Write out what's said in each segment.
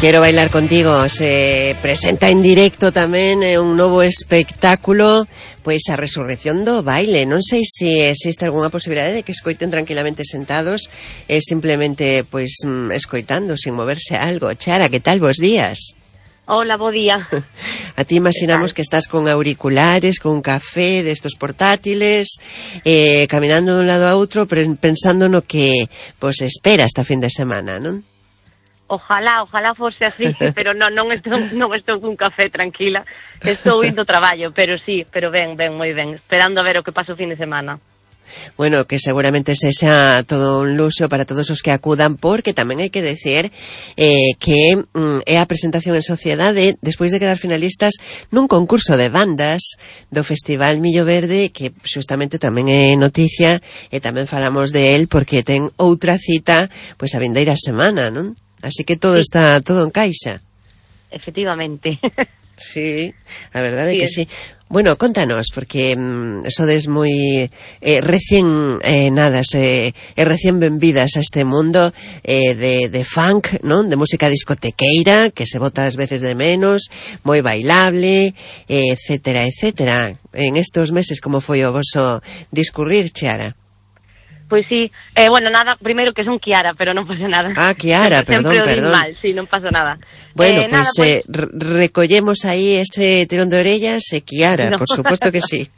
Quero bailar contigo se presenta en directo tamén un novo espectáculo, pois a resurrección do baile. Non sei se existe algunha posibilidade de que escoiten tranquilamente sentados e simplemente pois escoitando sin moverse algo. Chara, que tal? Bos días. Hola, bo día. A ti imaginamos que estás con auriculares, con un café destos portátiles, caminando dun lado a outro, pensando no que pois espera esta fin de semana, non? Ojalá fose así, pero non estou cun café, tranquila. Estou indo ao traballo, pero sí, pero ben, moi ben, esperando a ver o que pasa o fin de semana. Bueno, que seguramente sexa todo un luxo para todos os que acudan, porque tamén hai que decir que é a presentación en sociedade despois de quedar finalistas nun concurso de bandas do Festival Millo Verde, que justamente tamén é noticia e tamén falamos de él porque ten outra cita pois a vindeira semana, non? Así que todo está, todo encaixa. Efectivamente. Sí, a verdade é que sí. Bueno, contanos, porque sodes moi recién recién benvidas a este mundo de funk, non? De música discotequeira, que se bota ás veces de menos, moi bailable, etcétera, etcétera. En estos meses, como foi o voso discurrir, Chiara? Pois sí, bueno, nada, primeiro que son Kiara, pero non pasa nada. Ah, Kiara, perdón. Mal, sí, non pasa nada. Bueno, pues recollemos aí ese tirón de orellas e Kiara, no. Por suposto que sí.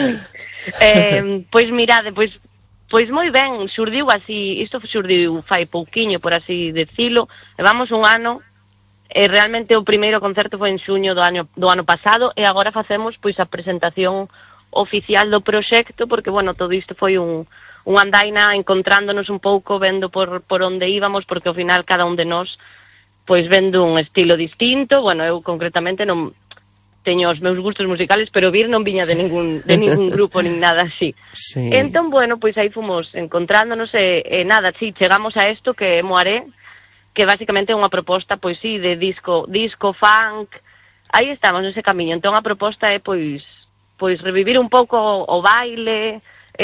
Pois mirade, pois moi ben, xurdiu así, isto xurdiu fai pouquiño, por así decilo, levamos un ano, e realmente o primeiro concerto foi en xuño do ano pasado, e agora facemos pois a presentación oficial do proxecto, porque, bueno, todo isto foi un andaina encontrándonos un pouco, vendo por onde íbamos, porque ao final cada un de nós pois vendo un estilo distinto. Bueno, eu concretamente non teño os meus gustos musicales, pero vir non viña de ningún grupo nin nada así. Sí. Entón, bueno, pois aí fomos encontrándonos e nada, sí, chegamos a isto que é Moaré, que basicamente é unha proposta, pois sí, de disco funk. Aí estamos nese camiño. Entón a proposta é pois revivir un pouco o baile,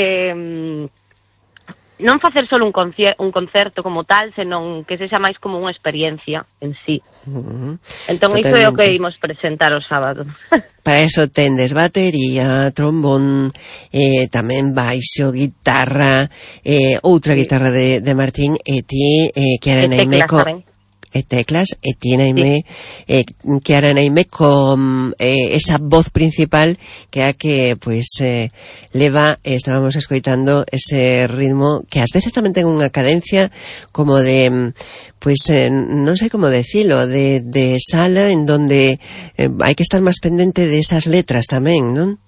non facer só un concerto como tal, senón que sexa máis como unha experiencia en sí. Entón, iso é o que imos presentar o sábado. Para eso tendes batería, trombón, tamén baixo, guitarra, outra guitarra de Martín, e ti, Kiara Naimeco, e teclas, e ti Naime, Kiara Naime con esa voz principal que é a que pois leva, estábamos escoitando ese ritmo que ás veces tamén ten unha cadencia como de pois non sei como decilo, de sala en donde hai que estar máis pendente de esas letras tamén, non?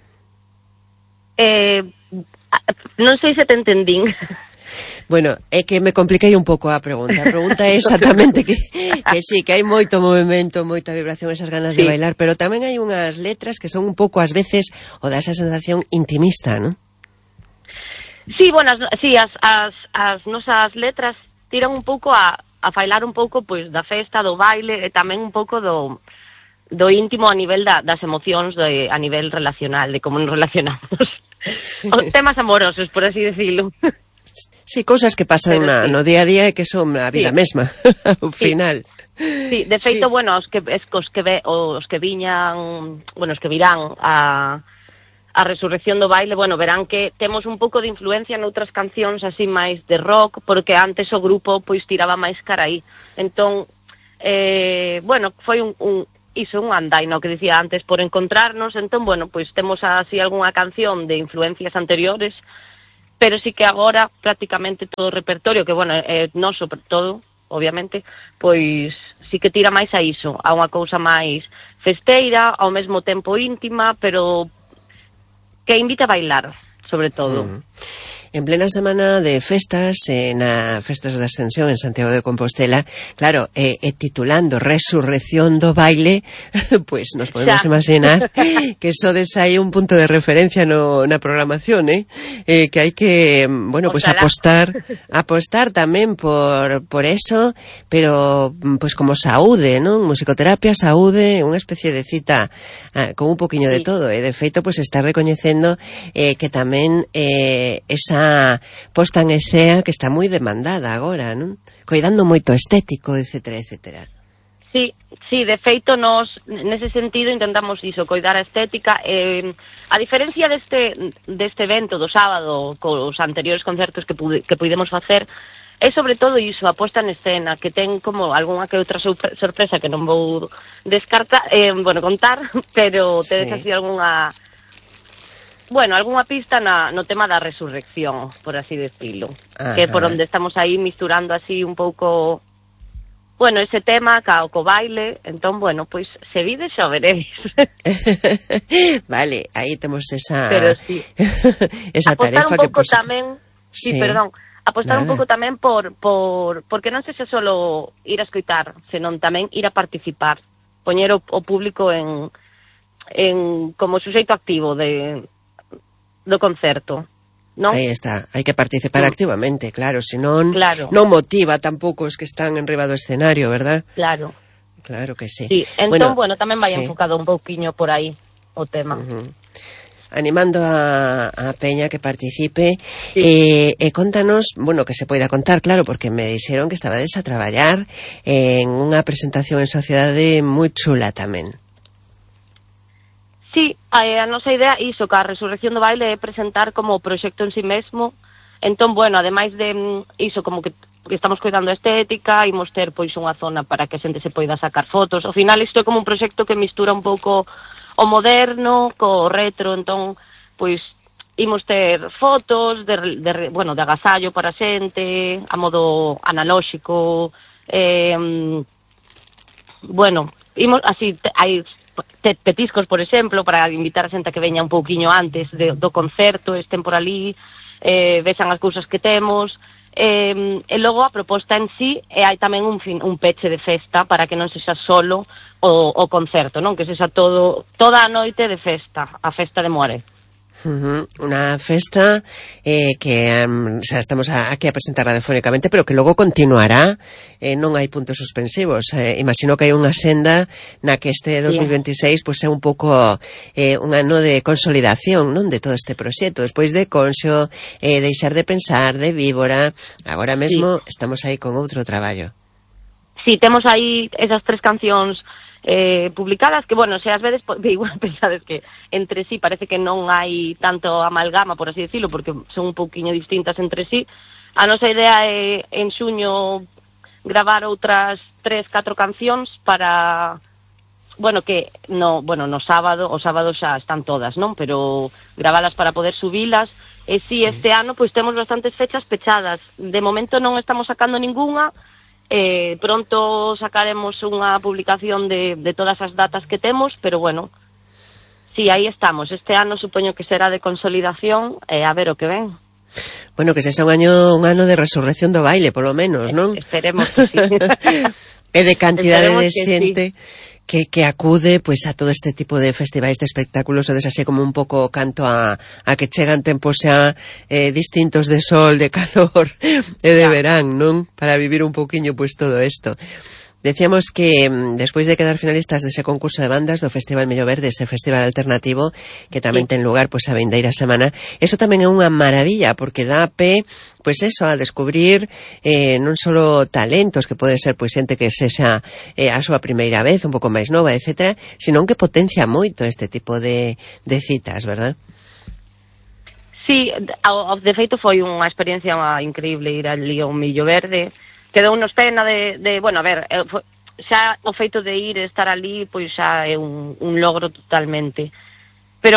Non sei se te entendín. Bueno, é que me compliquei un pouco a pregunta. A pregunta é exactamente que sí, que hai moito movimento, moita vibración, esas ganas de bailar, pero tamén hai unhas letras que son un pouco ás veces o da esa sensación intimista, non? Sí, bueno, sí, as nosas letras tiran un pouco a bailar un pouco pois da festa, do baile e tamén un pouco do íntimo a nivel das emocións a nivel relacional, de como nos relacionamos. Os temas amorosos, por así decirlo. Sí, cousas que pasan no día a día e que son a vida mesma, ao final. Sí, de feito, bueno, os que viñan, bueno, os que virán a resurrección do baile, bueno, verán que temos un pouco de influencia noutras cancións así máis de rock, porque antes o grupo pois tiraba máis cara aí. Entón, bueno, foi un andaino que dicía antes por encontrarnos. Entón, bueno, pois temos así algunha canción de influencias anteriores, pero sí que agora prácticamente todo o repertorio, que, bueno, é noso todo, obviamente, pois sí que tira máis a iso, a unha cousa máis festeira, ao mesmo tempo íntima, pero que invita a bailar, sobre todo. En plena semana de festas, na Festas da Ascensión en Santiago de Compostela, claro, titulando Resurrección do Baile, pues nos podemos imaginar que sodes aí un punto de referencia na programación, que hai que, bueno, pues apostar tamén por eso, pero pues como saúde, non? Musicoterapia, saúde, unha especie de cita con un poquinho de todo, e de feito pues está recoñecendo que tamén esa posta en escena que está moi demandada agora, non? Coidando moito estético, etcétera, etcétera. Sí, de feito nos nese sentido intentamos iso, coidar a estética. A diferencia deste evento do sábado cos anteriores concertos que puidemos facer, é sobre todo iso, a posta en escena, que ten como algunha que outra sorpresa que non vou descartar, contar, pero tedes así algunha pista no tema da resurrección, por así decirlo. Ajá. Que por onde estamos aí misturando así un pouco ese tema co baile, entón, pois se vide xa veréis. Vale, aí temos esa pero sí. esa tarefa que pouco tamén, apostar un pouco tamén porque non se solo ir a escoitar, senón tamén ir a participar, poñer o público en como suxeito activo do concerto. ¿No? Aí está, hai que participar activamente, claro, senón non motiva tampouco os que están enriba do escenario, verdad? Claro que sí. Sí, entón, tamén vai enfocado un pouquiño por aí o tema. Animando a Peña que participe, sí. Contanos, que se poida contar, claro, porque me dixeron que estabades a traballar en unha presentación en sociedade moi chula tamén. Sí, a nosa idea iso, que a Resurrección do Baile é presentar como proxecto en si mesmo. Entón, ademais de iso, como que estamos cuidando a estética, imos ter pois unha zona para que a xente se poida sacar fotos. Ao final isto é como un proxecto que mistura un pouco o moderno co retro, entón, pois imos ter fotos de agasallo para a xente, a modo analóxico, imos así, hai petiscos, por exemplo, para invitar a xente a que veña un pouquiño antes do concerto, estén por ali, vexan as cousas que temos, e logo a proposta en sí, hai tamén un peche de festa para que non sexa solo o concerto, non? Que sexa toda a noite de festa, a festa de Moaré. Unha festa que estamos aquí a presentar radiofónicamente, pero que logo continuará, non hai puntos suspensivos. Imagino que hai unha senda na que este 2026 pois é un pouco un ano de consolidación, non, de todo este proxecto, despois de Conxo, Deixar de Pensar, de Víbora, agora mesmo estamos aí con outro traballo. Sí, temos aí esas 3 cancións publicadas, que, se ás veces igual pensades que entre sí parece que non hai tanto amalgama, por así decirlo, porque son un pouquiño distintas entre sí. A nosa idea é en xuño gravar outras 3-4 cancións para, que no sábado, o sábado xa están todas, non? Pero gravalas para poder subilas. E si este ano pois temos bastantes fechas pechadas. De momento non estamos sacando ningunha. Pronto sacaremos unha publicación de todas as datas que temos, pero sí, aí estamos. Este ano supoño que será de consolidación, a ver o que ven. Que sexa un ano de resurrección do baile, polo menos, non? Esperemos que sí. E de cantidade de xente que acude pois a todo este tipo de festivais, de espectáculos, o desasí como un pouco canto a que chegan tempos xa distintos de sol, de calor e de verán, non? Para vivir un pouquiño pois todo isto. Decíamos que despois de quedar finalistas dese concurso de bandas do Festival Millo Verde, ese festival alternativo que tamén ten lugar pois a vindeira semana, eso tamén é unha maravilla porque dá pé pois eso, a descubrir non só talentos, que pode ser pois xente que sexa a súa primeira vez, un pouco máis nova, etcétera, senón que potencia moito este tipo de citas, verdad? Sí, de feito foi unha experiencia increíble ir ali ao Millo Verde. Quedou nos pena xa o feito de ir e estar ali, pois xa é un logro totalmente. Pero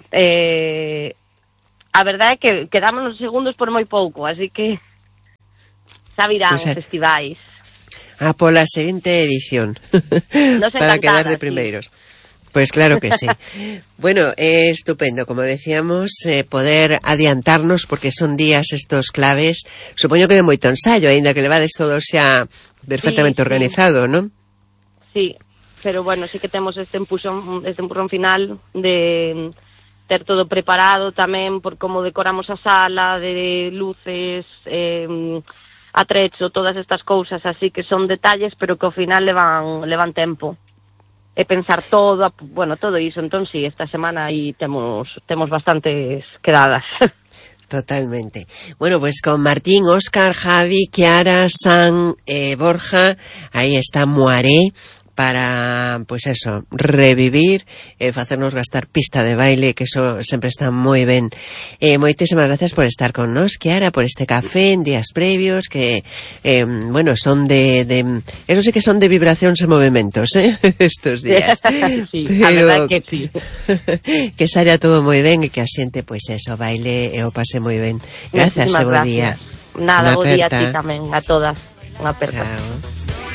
a verdade é que quedamos nos segundos por moi pouco, así que xa virán festivais. Pola seguinte edición, para quedar de primeiros. Sí. Pues claro que sí. Estupendo, como decíamos, poder adiantarnos, porque son días estos claves, supoño que de moito ensayo, aínda que levades todo xa perfectamente organizado, non? Sí, pero sí que temos este empurrón final de ter todo preparado tamén por como decoramos a sala, de luces, atrecho, todas estas cousas, así que son detalles, pero que ao final levan tempo. E pensar todo iso. Entón, sí, esta semana aí temos bastantes quedadas. Totalmente. Pues con Martín, Óscar, Javi, Kiara, San, Borja, aí está Moaré, para, pues eso, revivir, facernos gastar pista de baile, que eso sempre está moi ben. Moitísimas gracias por estar con nos, Chiara, por este café en días previos, que, bueno, son eso sí que son de vibracións e movimentos, estos días. Sí, pero, a verdade que sí. Que saia todo moi ben e que a xente, pois eso, baile e o pase moi ben. Gracias, e bo día. Nada, bo día a ti tamén, a todas. Unha aperta. Chao.